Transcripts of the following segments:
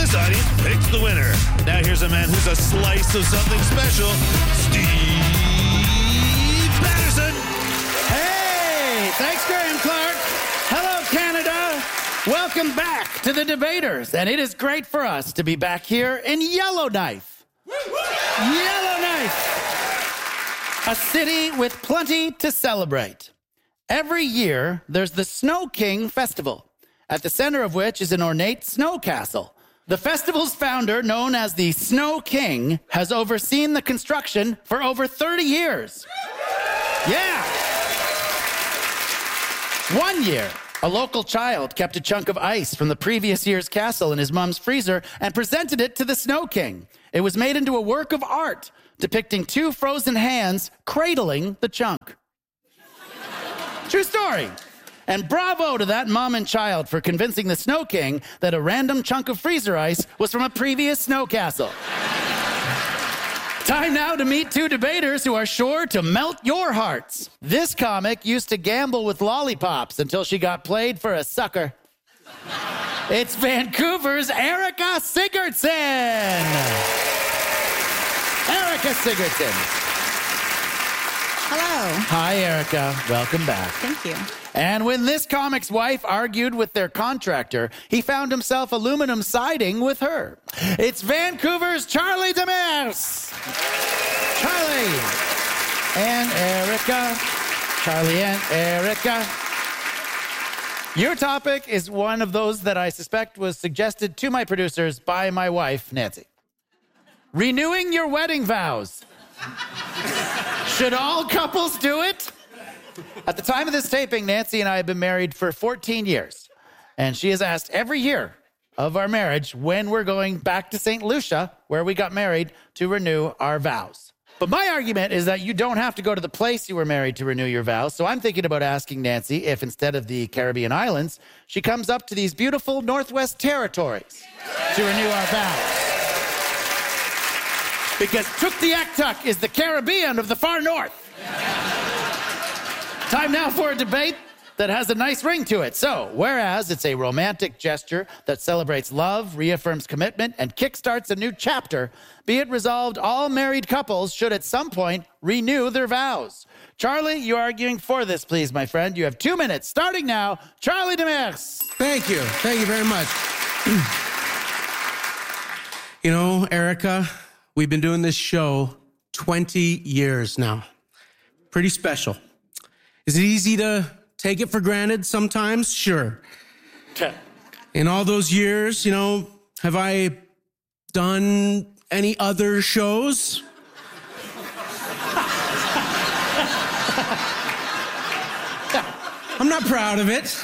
this audience picks the winner. Now here's a man who's a slice of something special, Steve Patterson. Hey, thanks, Graham Clark. Hello, Canada. Welcome back to the Debaters, and it is great for us to be back here in Yellowknife. Yellowknife, a city with plenty to celebrate. Every year, there's the Snow King Festival, at the center of which is an ornate snow castle. The festival's founder, known as the Snow King, has overseen the construction for over 30 years. Yeah. One year, a local child kept a chunk of ice from the previous year's castle in his mom's freezer and presented it to the Snow King. It was made into a work of art depicting two frozen hands cradling the chunk. True story. And bravo to that mom and child for convincing the Snow King that a random chunk of freezer ice was from a previous snow castle. Time now to meet two debaters who are sure to melt your hearts. This comic used to gamble with lollipops until she got played for a sucker. It's Vancouver's Erica Sigurdsson. Erica Sigurdsson. Hello. Hi, Erica. Welcome back. Thank you. And when this comic's wife argued with their contractor, he found himself aluminum siding with her. It's Vancouver's Charlie Demers. Charlie and Erica. Charlie and Erica. Your topic is one of those that I suspect was suggested to my producers by my wife, Nancy. Renewing your wedding vows. Should all couples do it? At the time of this taping, Nancy and I have been married for 14 years. And she has asked every year of our marriage when we're going back to St. Lucia, where we got married, to renew our vows. But my argument is that you don't have to go to the place you were married to renew your vows. So I'm thinking about asking Nancy if instead of the Caribbean islands, she comes up to these beautiful Northwest Territories to renew our vows. Because Tuktoyaktuk is the Caribbean of the far north. Time now for a debate that has a nice ring to it. So, whereas it's a romantic gesture that celebrates love, reaffirms commitment, and kickstarts a new chapter, be it resolved all married couples should at some point renew their vows. Charlie, you're arguing for this, please, my friend. You have 2 minutes. Starting now, Charlie Demers. Thank you. Thank you very much. You know, Erica, we've been doing this show 20 years now. Pretty special. Is it easy to take it for granted sometimes? Sure. In all those years, you know, have I done any other shows? I'm not proud of it.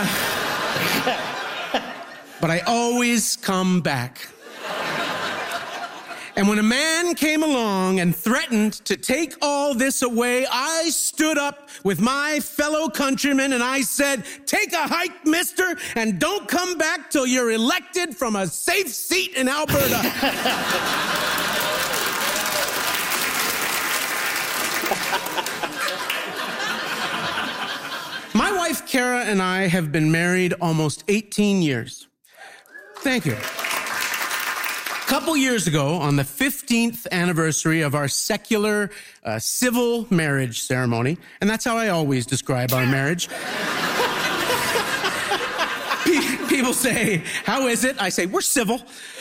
But I always come back. And when a man came along and threatened to take all this away, I stood up with my fellow countrymen and I said, take a hike, mister, and don't come back till you're elected from a safe seat in Alberta. My wife, Kara, and I have been married almost 18 years. Thank you. A couple years ago, on the 15th anniversary of our secular civil marriage ceremony, and that's how I always describe our marriage. People say, how is it? I say, we're civil.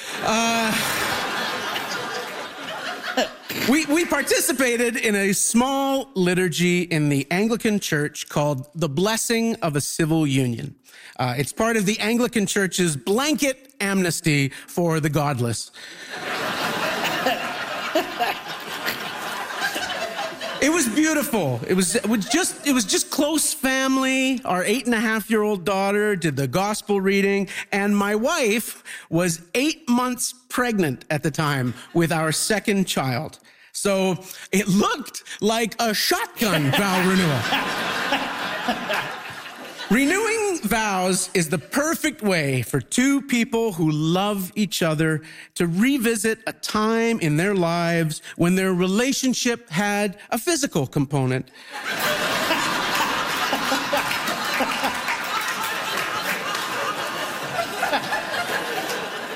We participated in a small liturgy in the Anglican Church called the Blessing of a Civil Union. It's part of the Anglican Church's blanket amnesty for the godless. It was beautiful. It was just close family. Our 8.5-year-old daughter did the gospel reading, and my wife was 8 months pregnant at the time with our second child. So it looked like a shotgun vow renewal. Renewing vows is the perfect way for two people who love each other to revisit a time in their lives when their relationship had a physical component.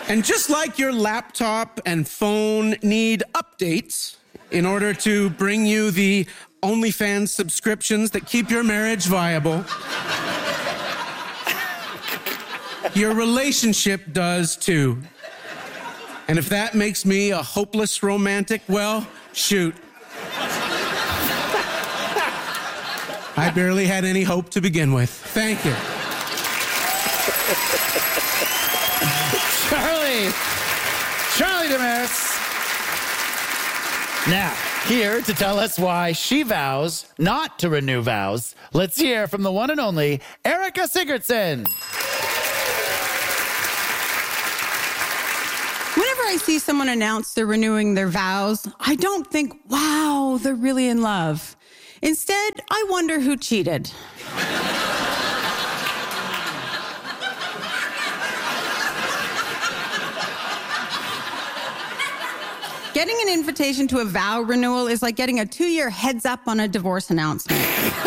And just like your laptop and phone need updates in order to bring you the OnlyFans subscriptions that keep your marriage viable, your relationship does too. And if that makes me a hopeless romantic, well, shoot. I barely had any hope to begin with. Thank you. Charlie Damaris. Now, here to tell us why she vows not to renew vows, let's hear from the one and only Erica Sigurdsson. Whenever I see someone announce they're renewing their vows, I don't think, wow, they're really in love. Instead, I wonder who cheated. Getting an invitation to a vow renewal is like getting a 2-year heads up on a divorce announcement.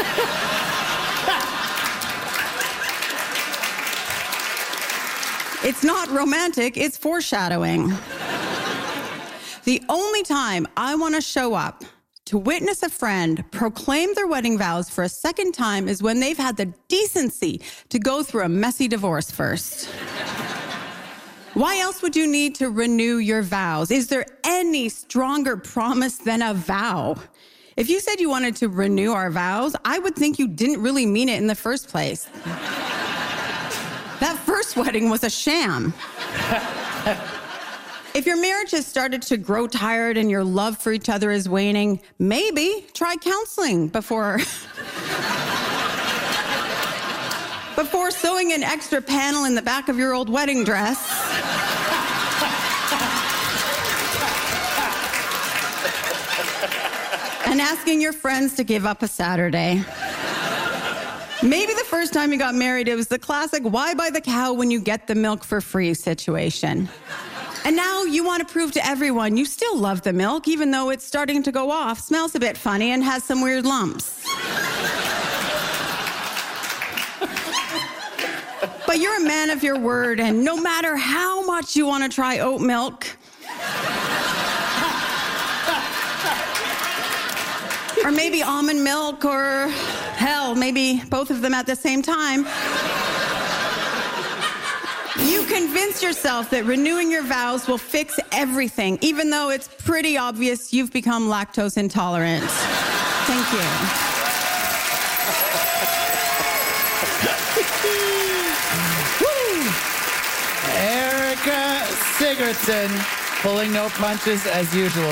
It's not romantic, it's foreshadowing. The only time I want to show up to witness a friend proclaim their wedding vows for a second time is when they've had the decency to go through a messy divorce first. Why else would you need to renew your vows? Is there any stronger promise than a vow? If you said you wanted to renew our vows, I would think you didn't really mean it in the first place. That first wedding was a sham. If your marriage has started to grow tired and your love for each other is waning, maybe try counseling before sewing an extra panel in the back of your old wedding dress. And asking your friends to give up a Saturday. Maybe the first time you got married, it was the classic why buy the cow when you get the milk for free situation. And now you want to prove to everyone you still love the milk, even though it's starting to go off, smells a bit funny, and has some weird lumps. But you're a man of your word, and no matter how much you want to try oat milk, or maybe almond milk, or hell, maybe both of them at the same time, you convince yourself that renewing your vows will fix everything, even though it's pretty obvious you've become lactose intolerant. Thank you. Erica Sigurdsson, pulling no punches as usual.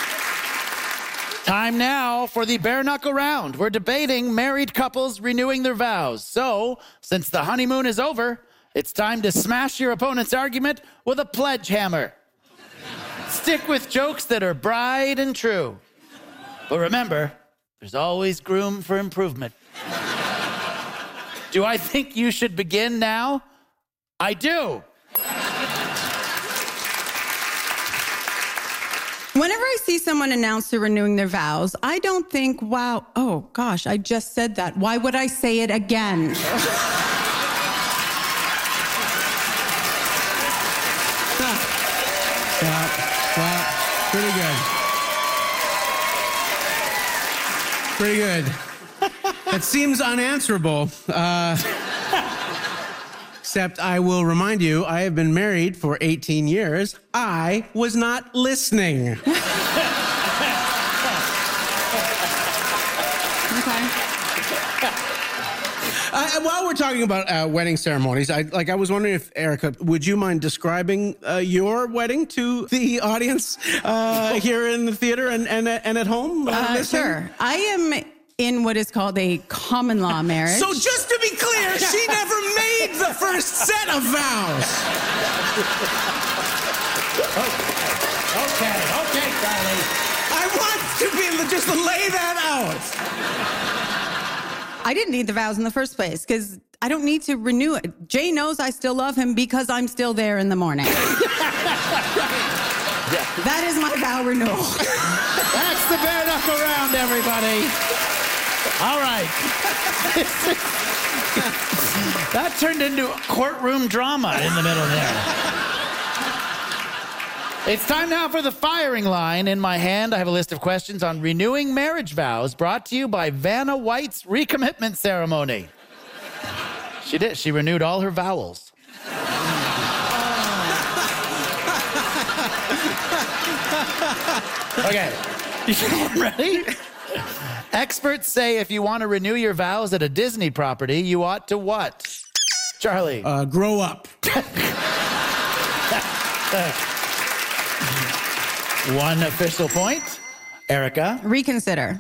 Time now for the bare knuckle round. We're debating married couples renewing their vows. So, since the honeymoon is over, it's time to smash your opponent's argument with a pledge hammer. Stick with jokes that are bride and true. But remember, there's always room for improvement. Do I think you should begin now? I do. Whenever I see someone announce they're renewing their vows, I don't think, wow, oh gosh, I just said that. Why would I say it again? Well, pretty good. Pretty good. It seems unanswerable. Except I will remind you, I have been married for 18 years. I was not listening. Okay. While we're talking about wedding ceremonies, I was wondering if, Erica, would you mind describing your wedding to the audience here in the theater and at home? Sure. I am in what is called a common law marriage. So just to be clear, she never made the first set of vows. Okay, Charlie. I want to be able to just lay that out. I didn't need the vows in the first place because I don't need to renew it. Jay knows I still love him because I'm still there in the morning. That is my vow renewal. That's the bare knuckle round, everybody. All right. That turned into courtroom drama in the middle there. It's time now for the firing line. In my hand, I have a list of questions on renewing marriage vows brought to you by Vanna White's recommitment ceremony. She did. She renewed all her vowels. Okay. You ready? Experts say if you want to renew your vows at a Disney property, you ought to what? Charlie. Grow up. One official point. Erica. Reconsider.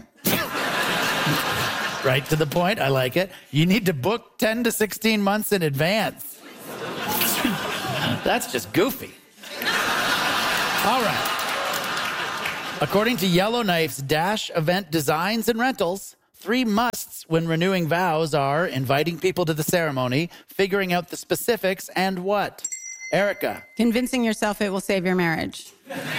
Right to the point. I like it. You need to book 10 to 16 months in advance. That's just goofy. All right. According to Yellowknife's Dash event designs and rentals, 3 musts when renewing vows are inviting people to the ceremony, figuring out the specifics, and what? Erica. Convincing yourself it will save your marriage.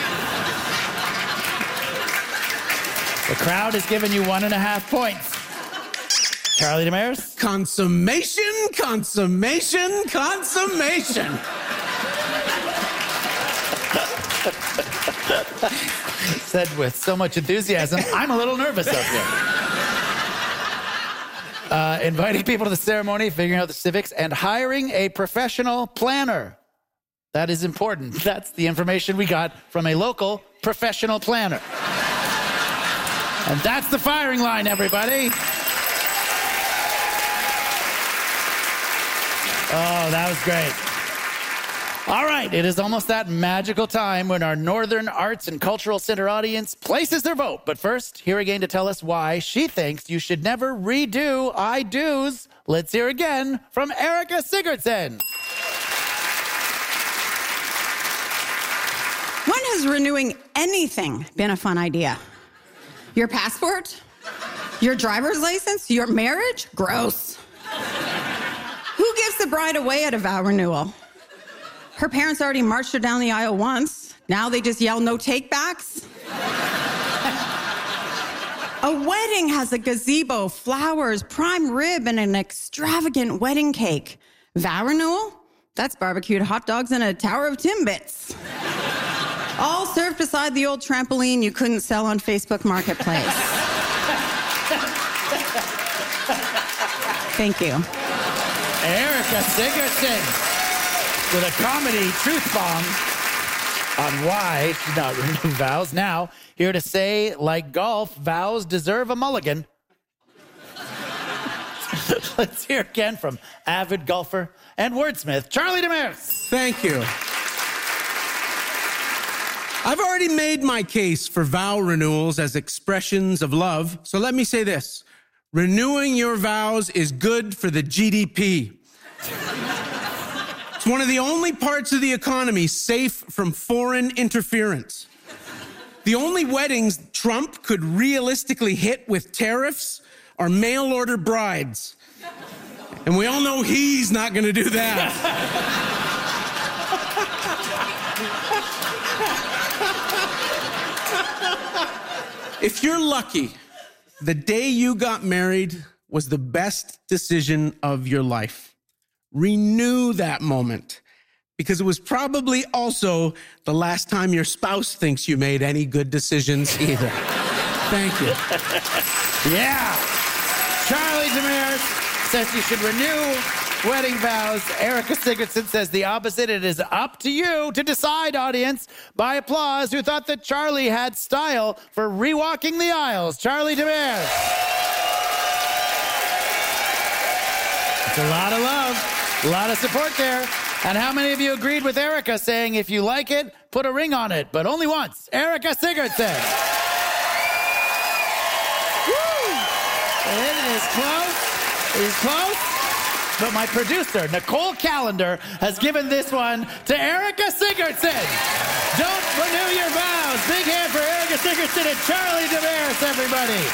The crowd has given you 1.5 points. Charlie Demers? Consummation, consummation, consummation. Said with so much enthusiasm, I'm a little nervous up here. Inviting people to the ceremony, figuring out the civics, and hiring a professional planner. That is important. That's the information we got from a local professional planner. And that's the firing line, everybody. Oh, that was great. All right, it is almost that magical time when our Northern Arts and Cultural Center audience places their vote. But first, here again to tell us why she thinks you should never redo I do's. Let's hear again from Erica Sigurdsson. When has renewing anything been a fun idea? Your passport? Your driver's license? Your marriage? Gross. Who gives the bride away at a vow renewal? Her parents already marched her down the aisle once. Now they just yell no takebacks. A wedding has a gazebo, flowers, prime rib, and an extravagant wedding cake. Vow renewal? That's barbecued hot dogs and a tower of Timbits. All served beside the old trampoline you couldn't sell on Facebook Marketplace. Thank you. Erica Sigurdsson with a comedy truth bomb on why she not renew vows. Now, here to say, like golf, vows deserve a mulligan. Let's hear again from avid golfer and wordsmith, Charlie Demers. Thank you. I've already made my case for vow renewals as expressions of love, so let me say this. Renewing your vows is good for the GDP. It's one of the only parts of the economy safe from foreign interference. The only weddings Trump could realistically hit with tariffs are mail-order brides. And we all know he's not going to do that. If you're lucky, the day you got married was the best decision of your life. Renew that moment, because it was probably also the last time your spouse thinks you made any good decisions either. Thank you. Yeah. Charlie Demers says you should renew wedding vows. Erica Sigurdsson says the opposite. It is up to you to decide, audience, by applause, who thought that Charlie had style for rewalking the aisles. Charlie Demers. It's a lot of love. A lot of support there. And how many of you agreed with Erica saying, if you like it, put a ring on it, but only once? Erica Sigurdsson. Woo! It is close. It is close. But my producer, Nicole Callender, has given this one to Erica Sigurdsson. Don't renew your vows. Big hand for Erica Sigurdsson and Charlie Demers, everybody.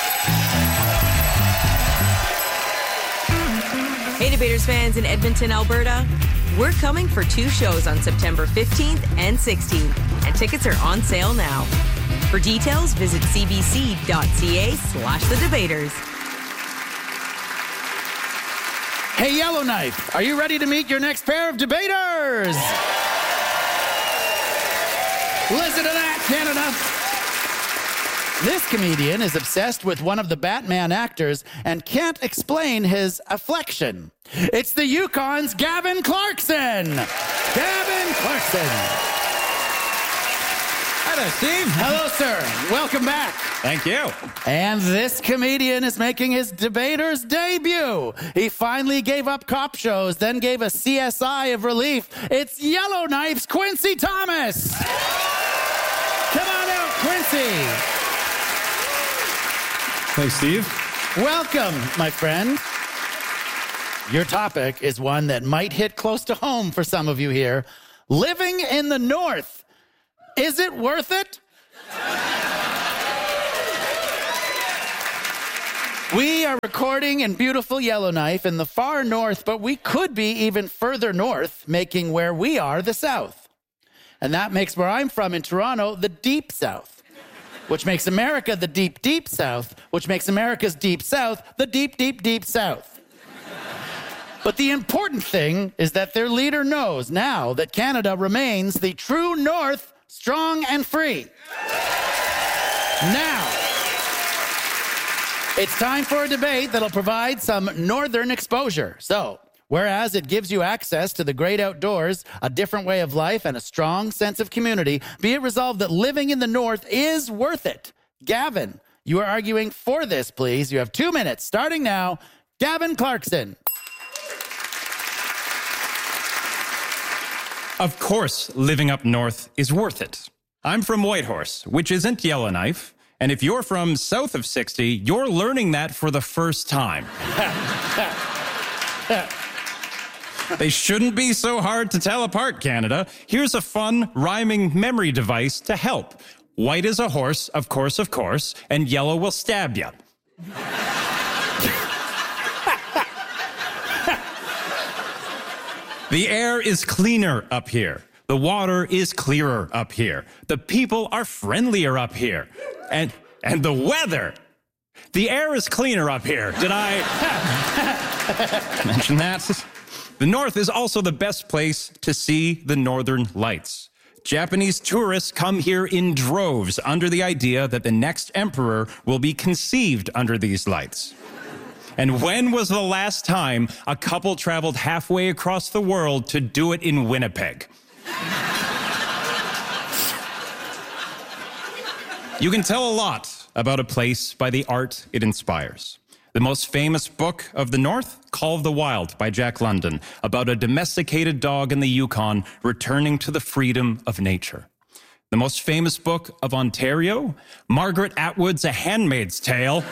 Hey, Debaters fans in Edmonton, Alberta. We're coming for 2 shows on September 15th and 16th, and tickets are on sale now. For details, visit cbc.ca/thedebaters. Hey, Yellowknife, are you ready to meet your next pair of debaters? Listen to that, Canada. This comedian is obsessed with one of the Batman actors and can't explain his affliction. It's the Yukon's Gavin Clarkson. Gavin Clarkson. Hi there, Steve. Hello, sir. Welcome back. Thank you. And this comedian is making his debater's debut. He finally gave up cop shows, then gave a CSI of relief. It's Yellowknife's Quincy Thomas. Come on out, Quincy. Thanks, Steve. Welcome, my friend. Your topic is one that might hit close to home for some of you here. Living in the North. Is it worth it? We are recording in beautiful Yellowknife in the far north, but we could be even further north, making where we are the south. And that makes where I'm from in Toronto the deep south, which makes America the deep, deep south, which makes America's deep south the deep, deep, deep south. But the important thing is that their leader knows now that Canada remains the true north, strong and free. Now, it's time for a debate that'll provide some northern exposure. So, whereas it gives you access to the great outdoors, a different way of life, and a strong sense of community, be it resolved that living in the north is worth it. Gavin, you are arguing for this, please. You have 2 minutes, starting now. Gavin Clarkson. Of course, living up north is worth it. I'm from Whitehorse, which isn't Yellowknife. And if you're from south of 60, you're learning that for the first time. They shouldn't be so hard to tell apart, Canada. Here's a fun, rhyming memory device to help. White is a horse, of course, and yellow will stab ya. The air is cleaner up here. The water is clearer up here. The people are friendlier up here. And the weather. The air is cleaner up here. Did I mention that? The north is also the best place to see the northern lights. Japanese tourists come here in droves under the idea that the next emperor will be conceived under these lights. And when was the last time a couple traveled halfway across the world to do it in Winnipeg? You can tell a lot about a place by the art it inspires. The most famous book of the North, Call of the Wild by Jack London, about a domesticated dog in the Yukon returning to the freedom of nature. The most famous book of Ontario, Margaret Atwood's A Handmaid's Tale.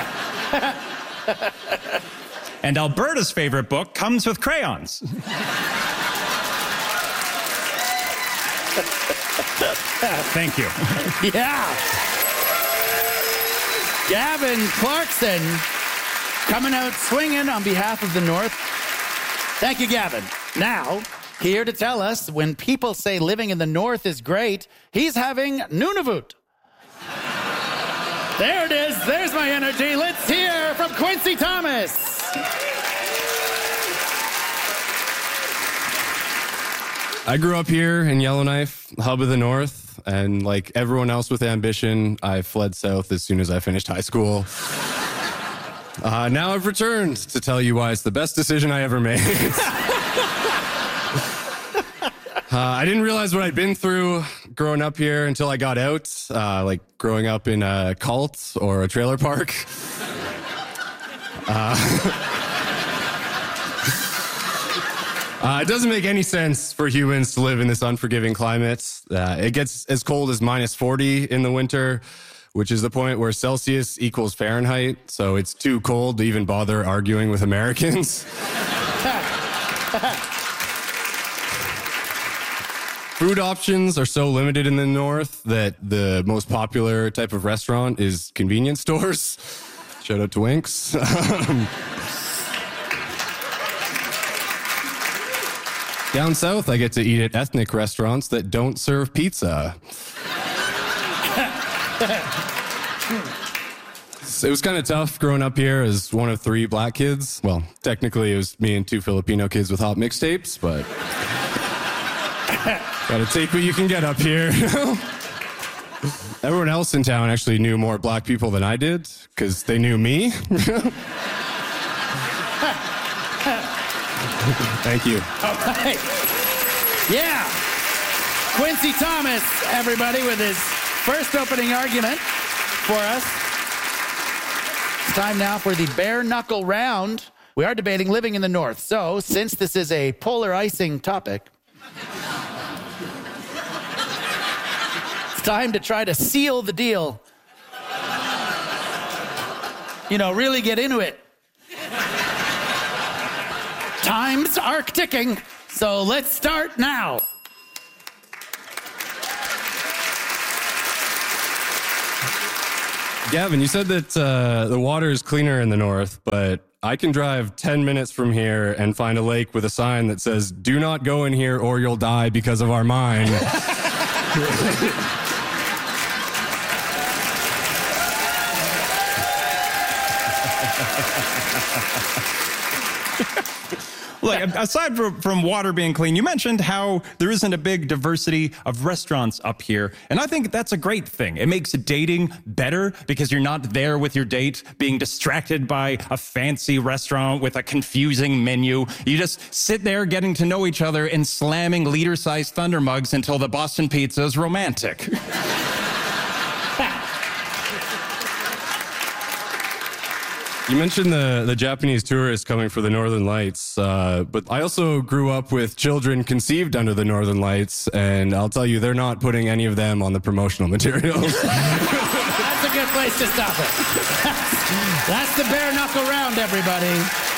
And Alberta's favorite book comes with crayons. Thank you. Yeah. Gavin Clarkson coming out swinging on behalf of the North. Thank you, Gavin. Now, here to tell us when people say living in the North is great, he's having Nunavut. There it is. There's my energy. Let's hear from Quincy Thomas. I grew up here in Yellowknife, hub of the North, and like everyone else with ambition, I fled south as soon as I finished high school. Now I've returned to tell you why it's the best decision I ever made. I didn't realize what I'd been through growing up here until I got out, like growing up in a cult or a trailer park. It doesn't make any sense for humans to live in this unforgiving climate. It gets as cold as -40 in the winter, which is the point where Celsius equals Fahrenheit, so it's too cold to even bother arguing with Americans. Food options are so limited in the North that the most popular type of restaurant is convenience stores. Shout out to Winks. Down south, I get to eat at ethnic restaurants that don't serve pizza. It was kind of tough growing up here as one of 3 black kids. Well, technically it was me and 2 Filipino kids with hot mixtapes, but Gotta take what you can get up here. Everyone else in town actually knew more black people than I did, because they knew me. Thank you. All right. Yeah. Quincy Thomas, everybody, with his first opening argument for us. It's time now for the bare knuckle round. We are debating living in the North. So, since this is a polar icing topic, it's time to try to seal the deal. You know, really get into it. Times are ticking, so let's start now. Gavin, you said that the water is cleaner in the north, but I can drive 10 minutes from here and find a lake with a sign that says, "Do not go in here or you'll die because of our mine." Look, aside from water being clean, you mentioned how there isn't a big diversity of restaurants up here. And I think that's a great thing. It makes dating better because you're not there with your date being distracted by a fancy restaurant with a confusing menu. You just sit there getting to know each other and slamming liter-sized Thunder mugs until the Boston Pizza is romantic. You mentioned the Japanese tourists coming for the Northern Lights, but I also grew up with children conceived under the Northern Lights, and I'll tell you, they're not putting any of them on the promotional materials. That's a good place to stop it. That's the bare knuckle round, everybody.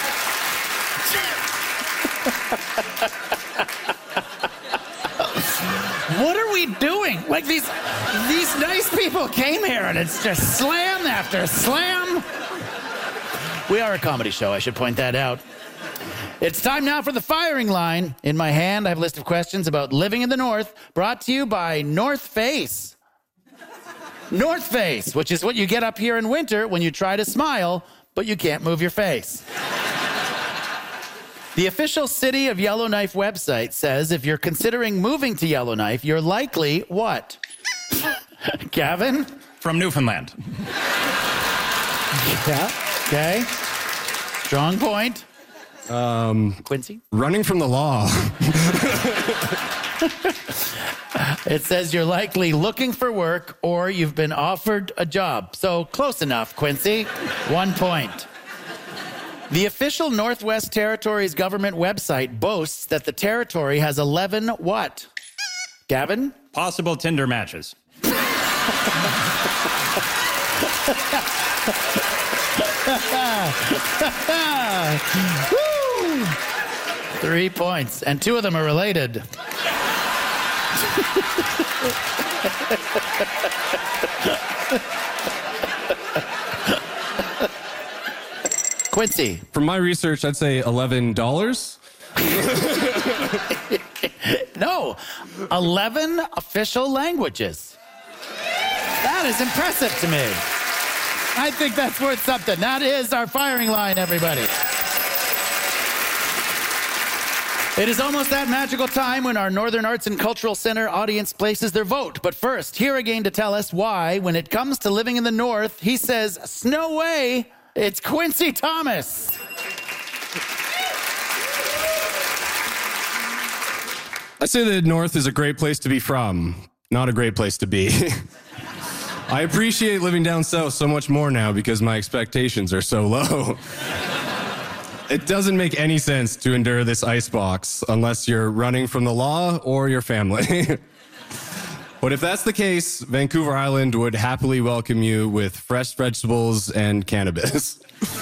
What are we doing? Like these nice people came here and it's just slam after slam. We are a comedy show, I should point that out. It's time now for the firing line. In my hand, I have a list of questions about living in the North, brought to you by North Face. North Face, which is what you get up here in winter when you try to smile, but you can't move your face. The official City of Yellowknife website says if you're considering moving to Yellowknife, you're likely what? Gavin? From Newfoundland. Yeah. Okay. Strong point. Quincy? Running from the law. It says you're likely looking for work or you've been offered a job. So close enough, Quincy. 1 point. The official Northwest Territories government website boasts that the territory has 11 what? Gavin? Possible Tinder matches. 3 points, and 2 of them are related. Quincy. From my research, I'd say $11. No, 11 official languages. That is impressive to me. I think that's worth something. That is our firing line, everybody. It is almost that magical time when our Northern Arts and Cultural Center audience places their vote. But first, here again to tell us why, when it comes to living in the North, he says, "Snow way." It's Quincy Thomas. I say the North is a great place to be from, not a great place to be. I appreciate living down south so much more now because my expectations are so low. It doesn't make any sense to endure this icebox unless you're running from the law or your family. But if that's the case, Vancouver Island would happily welcome you with fresh vegetables and cannabis.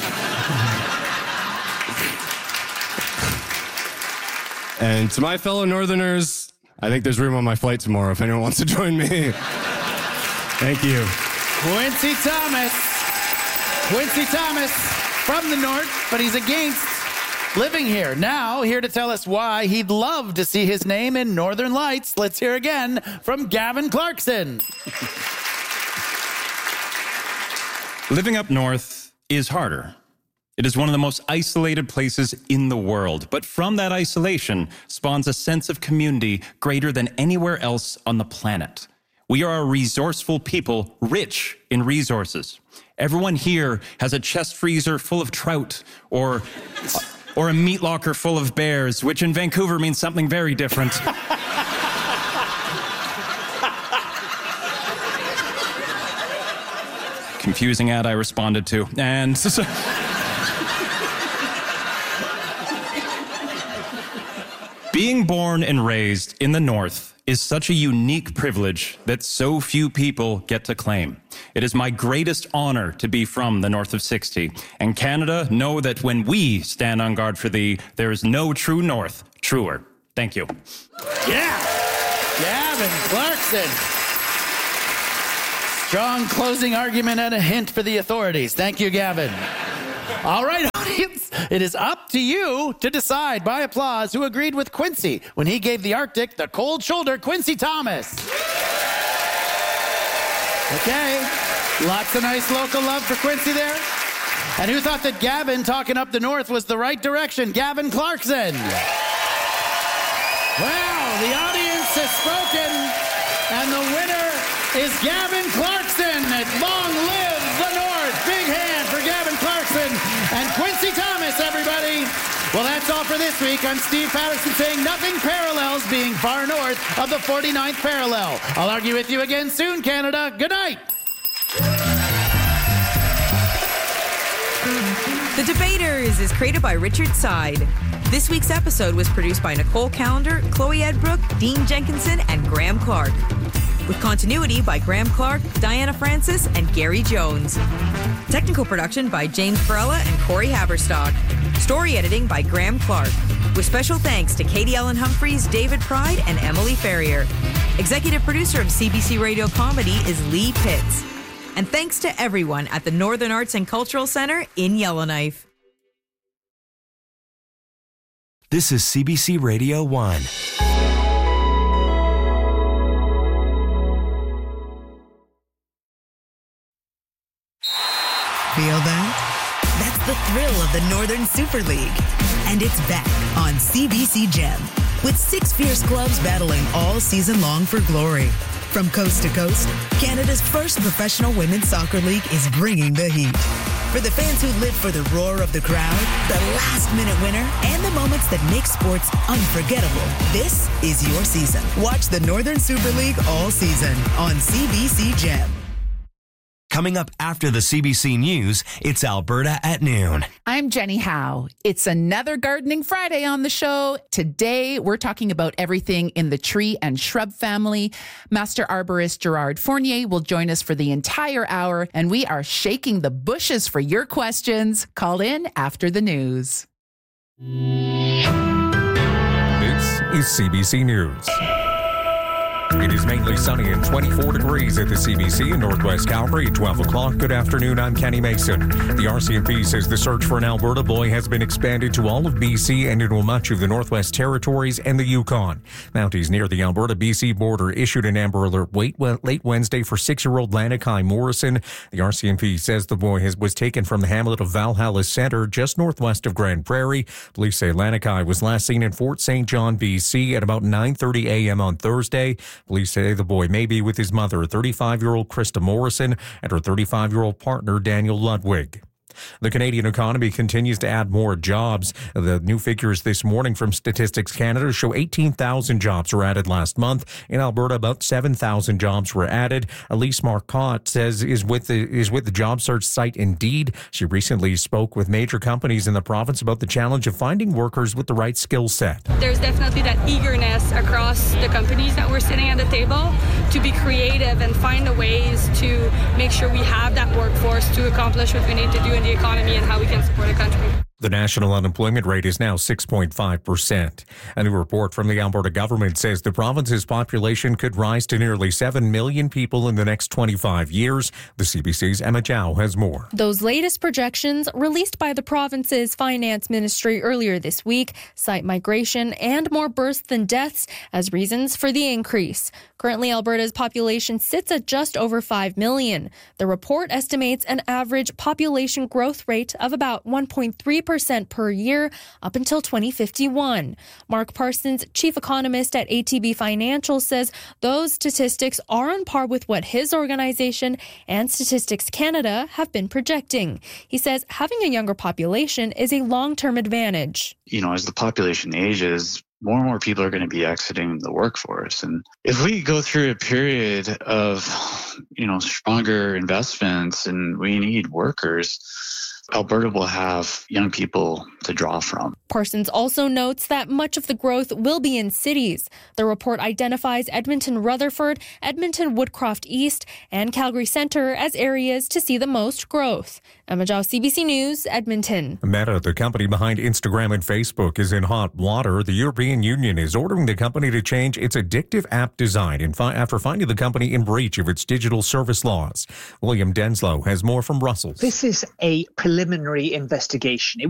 And to my fellow Northerners, I think there's room on my flight tomorrow if anyone wants to join me. Thank you. Quincy Thomas. Quincy Thomas from the North, but he's against living here. Now, here to tell us why he'd love to see his name in Northern Lights. Let's hear again from Gavin Clarkson. Living up north is harder. It is one of the most isolated places in the world, but from that isolation spawns a sense of community greater than anywhere else on the planet. We are a resourceful people, rich in resources. Everyone here has a chest freezer full of trout or a meat locker full of bears, which in Vancouver means something very different. Confusing ad I responded to. And being born and raised in the North is such a unique privilege that so few people get to claim. It is my greatest honor to be from the North of 60. And Canada, know that when we stand on guard for thee, there is no true North truer. Thank you. Yeah! Gavin Clarkson. Strong closing argument and a hint for the authorities. Thank you, Gavin. All right, audience, it is up to you to decide by applause who agreed with Quincy when he gave the Arctic the cold shoulder. Quincy Thomas. Okay, lots of nice local love for Quincy there. And who thought that Gavin talking up the North was the right direction? Gavin Clarkson. Well, the audience has spoken, and the winner is Gavin Clarkson. Long live the North. Big hand for Gavin Clarkson and Quincy Thomas, everybody. Well, that's all for this week. I'm Steve Patterson saying nothing parallels being far north of the 49th parallel. I'll argue with you again soon, Canada. Good night. The Debaters is created by Richard Side. This week's episode was produced by Nicole Callender, Chloe Edbrook, Dean Jenkinson, and Graham Clark. With continuity by Graham Clark, Diana Francis, and Gary Jones. Technical production by James Barella and Corey Haberstock. Story editing by Graham Clark. With special thanks to Katie Ellen Humphreys, David Pride, and Emily Ferrier. Executive producer of CBC Radio Comedy is Lee Pitts. And thanks to everyone at the Northern Arts and Cultural Center in Yellowknife. This is CBC Radio 1. Feel that? That's the thrill of the Northern Super League. And it's back on CBC Gem, with 6 fierce clubs battling all season long for glory. From coast to coast, Canada's first professional women's soccer league is bringing the heat. For the fans who live for the roar of the crowd, the last-minute winner, and the moments that make sports unforgettable, this is your season. Watch the Northern Super League all season on CBC Gem. Coming up after the CBC News, it's Alberta at noon. I'm Jenny Howe. It's another Gardening Friday on the show. Today, we're talking about everything in the tree and shrub family. Master Arborist Gerard Fournier will join us for the entire hour, and we are shaking the bushes for your questions. Call in after the news. This is CBC News. It is mainly sunny and 24 degrees at the CBC in Northwest Calgary at 12 o'clock. Good afternoon, I'm Kenny Mason. The RCMP says the search for an Alberta boy has been expanded to all of BC and into much of the Northwest Territories and the Yukon. Mounties near the Alberta-BC border issued an Amber Alert late Wednesday for 6-year-old Lanakai Morrison. The RCMP says the boy was taken from the hamlet of Valhalla Centre, just northwest of Grand Prairie. Police say Lanakai was last seen in Fort St. John, BC at about 9:30 a.m. on Thursday. Police say the boy may be with his mother, 35-year-old Krista Morrison, and her 35-year-old partner, Daniel Ludwig. The Canadian economy continues to add more jobs. The new figures this morning from Statistics Canada show 18,000 jobs were added last month. In Alberta, about 7,000 jobs were added. Elise Marcotte says is with the job search site Indeed. She recently spoke with major companies in the province about the challenge of finding workers with the right skill set. There's definitely that eagerness across the companies that we're sitting at the table to be creative and find the ways to make sure we have that workforce to accomplish what we need to do in the economy and how we can support the country. The national unemployment rate is now 6.5%. A new report from the Alberta government says the province's population could rise to nearly 7 million people in the next 25 years. The CBC's Emma Zhao has more. Those latest projections, released by the province's finance ministry earlier this week, cite migration and more births than deaths as reasons for the increase. Currently, Alberta's population sits at just over 5 million. The report estimates an average population growth rate of about 1.3% per year up until 2051. Mark Parsons, chief economist at ATB Financial, says those statistics are on par with what his organization and Statistics Canada have been projecting. He says having a younger population is a long-term advantage. As the population ages, more and more people are going to be exiting the workforce. And if we go through a period of, stronger investments and we need workers, Alberta will have young people to draw from. Parsons also notes that much of the growth will be in cities. The report identifies Edmonton-Rutherford, Edmonton-Woodcroft East, and Calgary Centre as areas to see the most growth. Emma Zhao, CBC News, Edmonton. Meta, the company behind Instagram and Facebook, is in hot water. The European Union is ordering the company to change its addictive app design after finding the company in breach of its digital service laws. William Denslow has more from Brussels. This is a preliminary investigation. It